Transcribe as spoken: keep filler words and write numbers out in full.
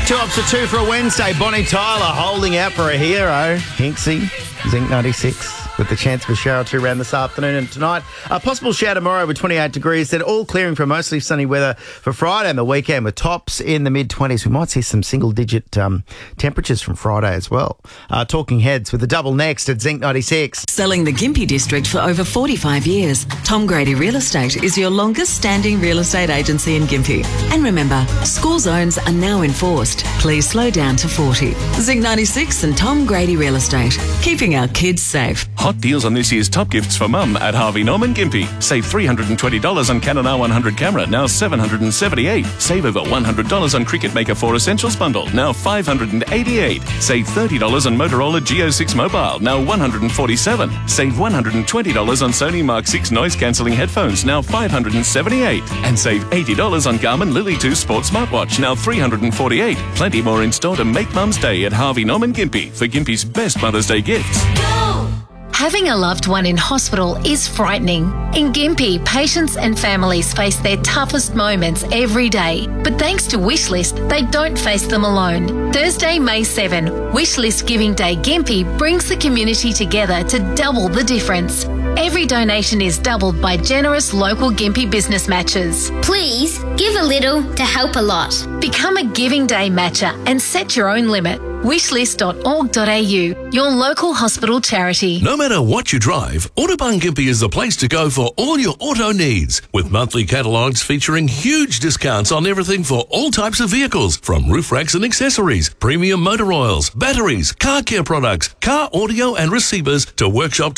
Two up to two for a Wednesday. Bonnie Tyler holding out for a hero. Hinksy, Zinc ninety-six. With the chance for a shower or two around this afternoon and tonight. A possible shower tomorrow with twenty-eight degrees. Then all clearing for mostly sunny weather for Friday and the weekend with tops in the mid-twenties. We might see some single-digit um, temperatures from Friday as well. Uh, talking heads with the double next at Zinc ninety-six. Selling the Gympie district for over forty-five years, Tom Grady Real Estate is your longest-standing real estate agency in Gympie. And remember, school zones are now enforced. Please slow down to forty. Zinc ninety-six and Tom Grady Real Estate, keeping our kids safe. Hot deals on this year's top gifts for mum at Harvey Norman Gympie. Save three hundred twenty dollars on Canon R one hundred camera, now seven hundred seventy-eight dollars. Save over one hundred dollars on Cricket Maker four Essentials bundle, now five hundred eighty-eight dollars. Save thirty dollars on Motorola Geo six Mobile, now one hundred forty-seven dollars. Save one hundred twenty dollars on Sony Mark six noise cancelling headphones, now five hundred seventy-eight dollars. And save eighty dollars on Garmin Lily two Sports smartwatch, now three hundred forty-eight dollars. Plenty more in store to make Mum's Day at Harvey Norman Gympie for Gympie's best Mother's Day gifts. Having a loved one in hospital is frightening. In Gympie, patients and families face their toughest moments every day. But thanks to Wishlist, they don't face them alone. Thursday, May seventh, Wishlist Giving Day Gympie brings the community together to double the difference. Every donation is doubled by generous local Gympie business matches. Please give a little to help a lot. Become a Giving Day matcher and set your own limit. wishlist dot org dot a u, your local hospital charity. No matter what you drive, Autobahn Gympie is the place to go for all your auto needs. With monthly catalogues featuring huge discounts on everything for all types of vehicles, from roof racks and accessories, premium motor oils, batteries, car care products, car audio and receivers to workshop